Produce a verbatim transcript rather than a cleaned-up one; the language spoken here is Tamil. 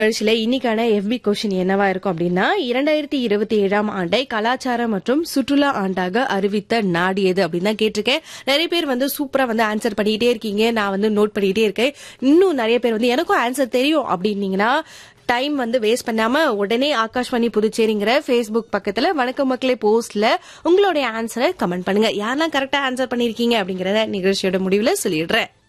நிகழ்ச்சியில இன்னைக்கான எஃபி கொஸ்டின் என்னவா இருக்கும் அப்படின்னா, இரண்டாயிரத்தி இருபத்தி ஏழாம் ஆண்டை கலாச்சார மற்றும் சுற்றுலா ஆண்டாக அறிவித்த நாடு எது அப்படின்னு தான் கேட்டிருக்கேன். நிறைய பேர் வந்து சூப்பரா வந்து ஆன்சர் பண்ணிட்டே இருக்கீங்க. நான் வந்து நோட் பண்ணிட்டே இருக்கேன். இன்னும் நிறைய பேர் வந்து எனக்கும் ஆன்சர் தெரியும் அப்படின்னீங்கன்னா டைம் வந்து வேஸ்ட் பண்ணாம உடனே ஆகாஷ்வாணி புதுச்சேரிங்கிற ஃபேஸ்புக் பக்கத்துல வணக்கம் மக்களே போஸ்ட்ல உங்களுடைய ஆன்சரை கமெண்ட் பண்ணுங்க. யாரெல்லாம் கரெக்டா ஆன்சர் பண்ணிருக்கீங்க அப்படிங்கறத நிகழ்ச்சியோட முடிவுல சொல்லிடுறேன்.